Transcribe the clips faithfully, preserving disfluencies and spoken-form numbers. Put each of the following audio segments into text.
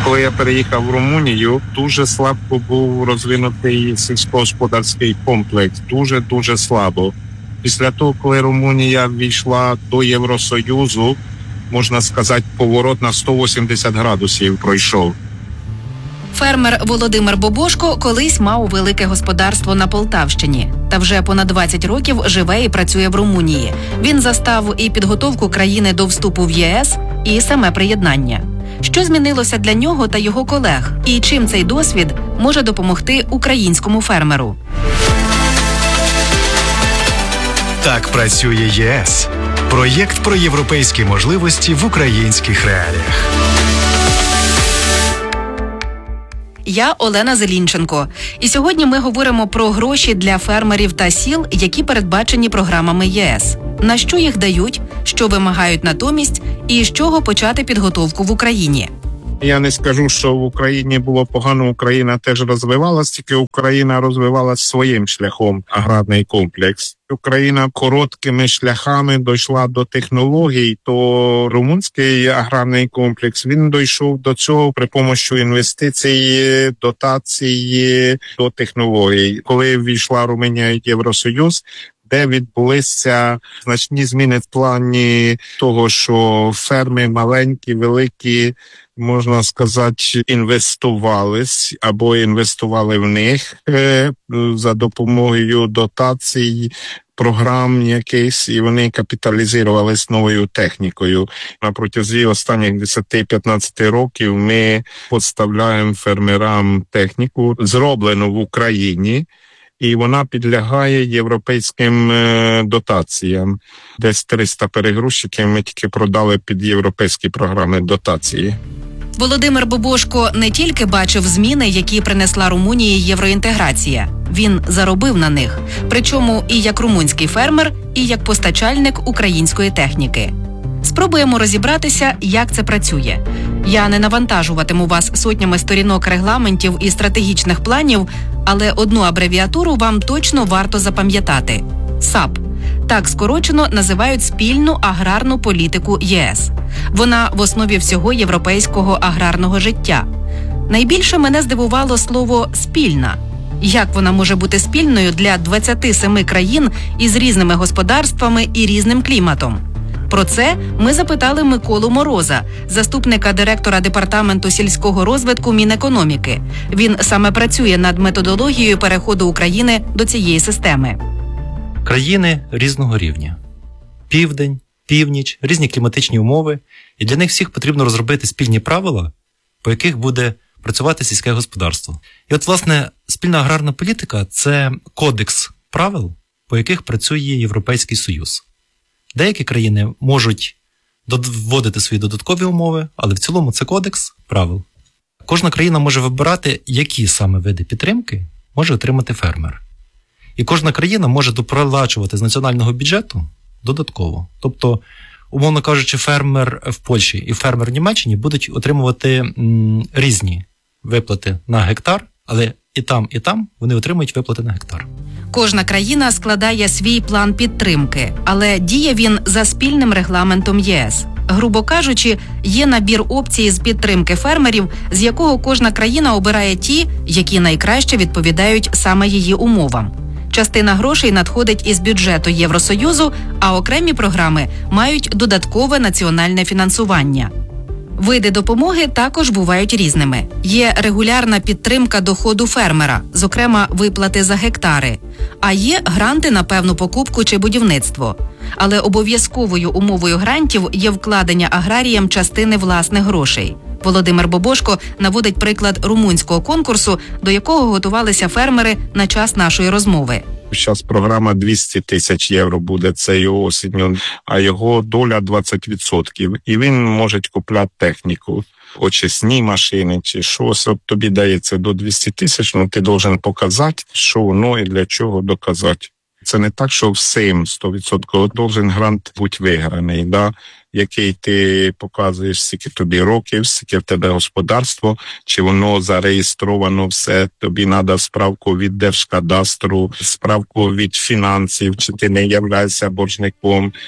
коли я переїхав в Румунію, дуже слабко був розвинутий сільськогосподарський комплекс. Дуже-дуже слабо. Після того, коли Румунія ввійшла до Євросоюзу, можна сказати, поворот на сто вісімдесят градусів пройшов. Фермер Володимир Бобошко колись мав велике господарство на Полтавщині. Та вже понад двадцять років живе і працює в Румунії. Він застав і підготовку країни до вступу в ЄС, і саме приєднання. Що змінилося для нього та його колег? І чим цей досвід може допомогти українському фермеру? Так працює ЄС. Проєкт про європейські можливості в українських реаліях. Я Олена Зелінченко. І сьогодні ми говоримо про гроші для фермерів та сіл, які передбачені програмами ЄС. На що їх дають, що вимагають натомість, і з чого почати підготовку в Україні. Я не скажу, що в Україні було погано, Україна теж розвивалась, тільки Україна розвивалась своїм шляхом, аграрний комплекс. Україна короткими шляхами дійшла до технологій, то румунський аграрний комплекс, він дійшов до цього при помощі інвестицій, дотацій до технологій. Коли ввійшла Румунія в Євросоюз, де відбулися значні зміни в плані того, що ферми маленькі, великі, можна сказати, інвестувались або інвестували в них е, за допомогою дотацій, програм якихось, і вони капіталізувалися новою технікою. На протязі останніх десять-п'ятнадцять років ми поставляємо фермерам техніку, зроблену в Україні, і вона підлягає європейським е, дотаціям. Десь триста перегрузчиків ми тільки продали під європейські програми дотації. Володимир Бобошко не тільки бачив зміни, які принесла Румунії євроінтеграція. Він заробив на них. Причому і як румунський фермер, і як постачальник української техніки. Спробуємо розібратися, як це працює. Я не навантажуватиму вас сотнями сторінок регламентів і стратегічних планів, але одну абревіатуру вам точно варто запам'ятати – САП. Так скорочено називають спільну аграрну політику ЄС. Вона в основі всього європейського аграрного життя. Найбільше мене здивувало слово «спільна». Як вона може бути спільною для двадцяти семи країн із різними господарствами і різним кліматом? Про це ми запитали Миколу Мороза, заступника директора Департаменту сільського розвитку Мінекономіки. Він саме працює над методологією переходу України до цієї системи. Країни різного рівня. Південь, північ, різні кліматичні умови. І для них всіх потрібно розробити спільні правила, по яких буде працювати сільське господарство. І от, власне, спільна аграрна політика – це кодекс правил, по яких працює Європейський Союз. Деякі країни можуть вводити свої додаткові умови, але в цілому це кодекс правил. Кожна країна може вибирати, які саме види підтримки може отримати фермер. І кожна країна може доплачувати з національного бюджету додатково. Тобто, умовно кажучи, фермер в Польщі і фермер в Німеччині будуть отримувати м, різні виплати на гектар, але і там, і там вони отримують виплати на гектар. Кожна країна складає свій план підтримки, але діє він за спільним регламентом ЄС. Грубо кажучи, є набір опцій з підтримки фермерів, з якого кожна країна обирає ті, які найкраще відповідають саме її умовам. Частина грошей надходить із бюджету Євросоюзу, а окремі програми мають додаткове національне фінансування. Види допомоги також бувають різними. Є регулярна підтримка доходу фермера, зокрема виплати за гектари, а є гранти на певну покупку чи будівництво. Але обов'язковою умовою грантів є вкладення аграріям частини власних грошей. Володимир Бобошко наводить приклад румунського конкурсу, до якого готувалися фермери на час нашої розмови. Зараз програма двісті тисяч євро буде цією осінню, а його доля двадцять відсотків. І він може купляти техніку, очисні машини чи щось. От тобі дається до двісті тисяч, ну ти должен показати, що воно і для чого доказати. Це не так, що всім сто відсотків должен грант бути виграний, да? Який ти показуєш, скільки тобі років, скільки в тебе господарство, чи воно зареєстровано все, тобі треба справку від Держкадастру, справку від фінансів, чи ти не являєшся боржником.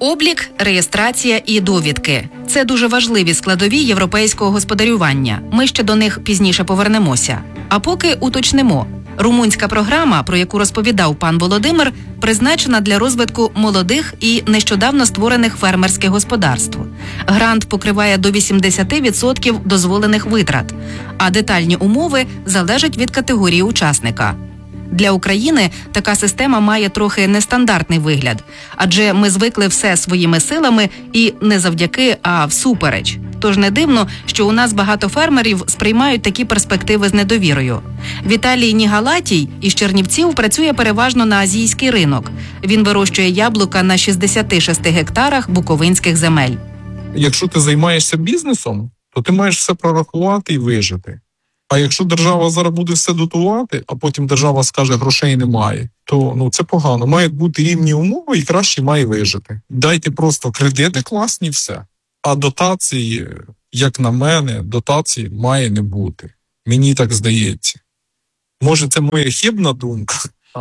Облік, реєстрація і довідки – це дуже важливі складові європейського господарювання. Ми ще до них пізніше повернемося. А поки уточнимо. Румунська програма, про яку розповідав пан Володимир, призначена для розвитку молодих і нещодавно створених фермерських господарств. Грант покриває до вісімдесят відсотків дозволених витрат, а детальні умови залежать від категорії учасника. Для України така система має трохи нестандартний вигляд, адже ми звикли все своїми силами і не завдяки, а всупереч. Тож не дивно, що у нас багато фермерів сприймають такі перспективи з недовірою. Віталій Нігалатій із Чернівців працює переважно на азійський ринок. Він вирощує яблука на шістдесят шість гектарах буковинських земель. Якщо ти займаєшся бізнесом, то ти маєш все прорахувати і вижити. А якщо держава зараз буде все дотувати, а потім держава скаже, грошей немає, то ну, це погано. Мають бути рівні умови і краще має вижити. Дайте просто кредити класні, все. А дотації, як на мене, дотації має не бути. Мені так здається. Може, це моя хибна думка,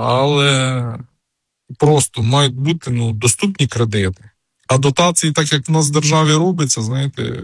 але просто мають бути ну, доступні кредити. А дотації, так як в нас в державі робиться, знаєте,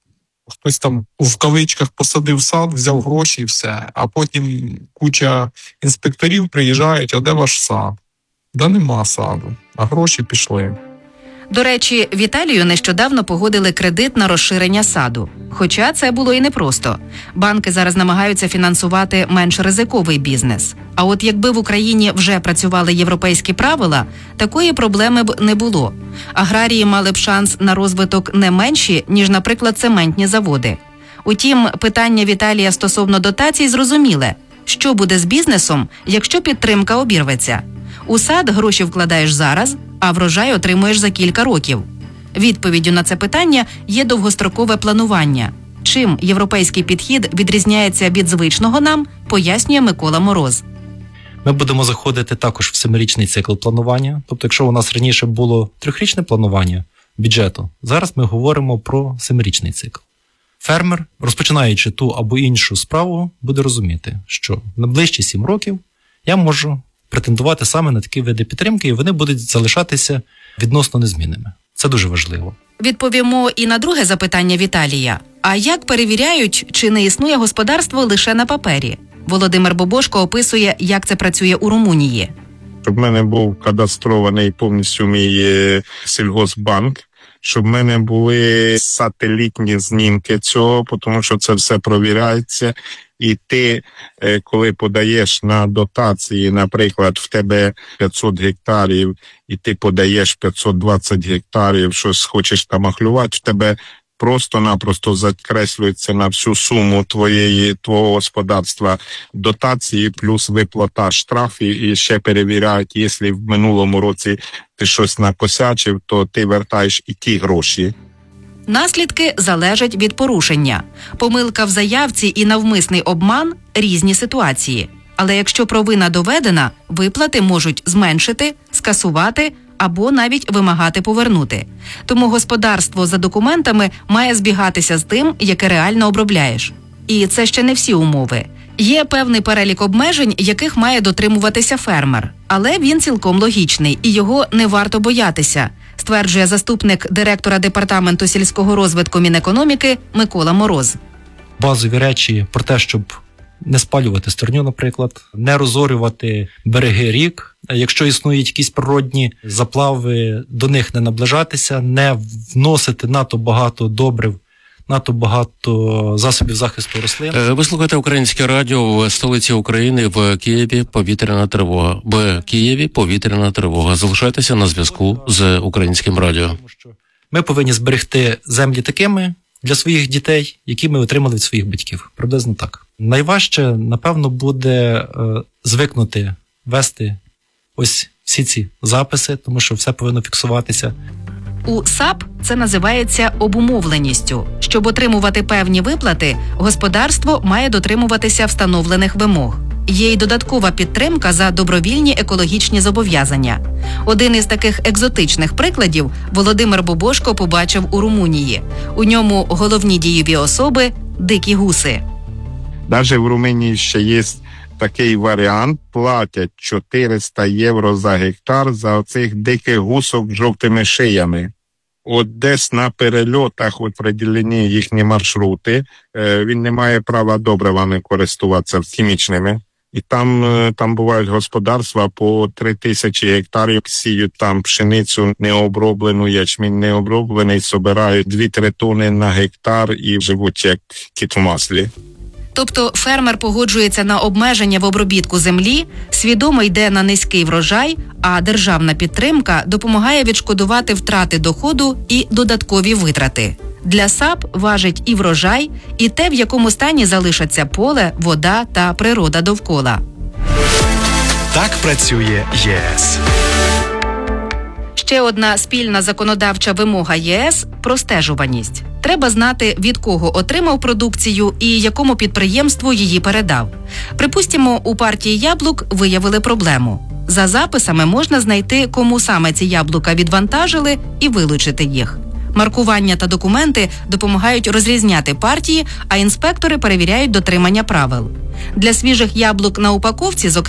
хтось там в кавичках посадив сад, взяв гроші і все. А потім куча інспекторів приїжджають, а де ваш сад? Да нема саду, а гроші пішли. До речі, Віталію нещодавно погодили кредит на розширення саду. Хоча це було і непросто. Банки зараз намагаються фінансувати менш ризиковий бізнес. А от якби в Україні вже працювали європейські правила, такої проблеми б не було. Аграрії мали б шанс на розвиток не менші, ніж, наприклад, цементні заводи. Утім, питання Віталія стосовно дотацій зрозуміле. Що буде з бізнесом, якщо підтримка обірветься? У сад гроші вкладаєш зараз, а врожай отримуєш за кілька років. Відповіддю на це питання є довгострокове планування. Чим європейський підхід відрізняється від звичного нам, пояснює Микола Мороз. Ми будемо заходити також в семирічний цикл планування. Тобто, якщо у нас раніше було трьохрічне планування бюджету, зараз ми говоримо про семирічний цикл. Фермер, розпочинаючи ту або іншу справу, буде розуміти, що на ближчі сім років я можу претендувати саме на такі види підтримки, і вони будуть залишатися відносно незмінними. Це дуже важливо. Відповімо і на друге запитання Віталія. А як перевіряють, чи не існує господарство лише на папері? Володимир Бобошко описує, як це працює у Румунії. Щоб в мене був кадастрований повністю мій е, сільгоспбанк, щоб в мене були сателітні знімки цього, тому що це все провіряється. І ти, коли подаєш на дотації, наприклад, в тебе п'ятсот гектарів, і ти подаєш п'ятсот двадцять гектарів, щось хочеш там махлювати, в тебе просто-напросто закреслюється на всю суму твоєї, твого господарства дотації плюс виплата штрафів, і ще перевіряють, якщо в минулому році ти щось накосячив, то ти вертаєш і ті гроші. Наслідки залежать від порушення. Помилка в заявці і навмисний обман – різні ситуації. Але якщо провина доведена, виплати можуть зменшити, скасувати або навіть вимагати повернути. Тому господарство за документами має збігатися з тим, яке реально обробляєш. І це ще не всі умови. Є певний перелік обмежень, яких має дотримуватися фермер. Але він цілком логічний, і його не варто боятися, стверджує заступник директора Департаменту сільського розвитку Мінекономіки Микола Мороз. Базові речі про те, щоб не спалювати стерню, наприклад, не розорювати береги рік. Якщо існують якісь природні заплави, до них не наближатися, не вносити надто багато добрив, надто багато засобів захисту рослин. Ви слухаєте Українське радіо. В столиці України в Києві повітряна тривога. В Києві повітряна тривога. Залишайтеся на зв'язку з Українським радіо. Ми повинні зберегти землі такими для своїх дітей, які ми отримали від своїх батьків. Приблизно так. Найважче, напевно, буде е, звикнути вести ось всі ці записи, тому що все повинно фіксуватися. У САП це називається обумовленістю. Щоб отримувати певні виплати, господарство має дотримуватися встановлених вимог. Є й додаткова підтримка за добровільні екологічні зобов'язання. Один із таких екзотичних прикладів Володимир Бобошко побачив у Румунії. У ньому головні дієві особи – дикі гуси. Навіть в Румунії ще є такий варіант, платять чотириста євро за гектар за оцих диких гусок з жовтими шиями. От десь на перельотах определені їхні маршрути, е, він не має права добривами користуватися хімічними. І там, е, там бувають господарства по три тисячі гектарів, сіють там пшеницю необроблену, ячмінь необроблений, собирають дві-три тони на гектар і живуть як кіт в маслі. Тобто фермер погоджується на обмеження в обробітку землі, свідомо йде на низький врожай, а державна підтримка допомагає відшкодувати втрати доходу і додаткові витрати. Для САП важить і врожай, і те, в якому стані залишаться поле, вода та природа довкола. Так працює ЄС. Ще одна спільна законодавча вимога ЄС – простежуваність. Треба знати, від кого отримав продукцію і якому підприємству її передав. Припустимо, у партії яблук виявили проблему. За записами можна знайти, кому саме ці яблука відвантажили і вилучити їх. Маркування та документи допомагають розрізняти партії, а інспектори перевіряють дотримання правил. Для свіжих яблук на упаковці, зокрема,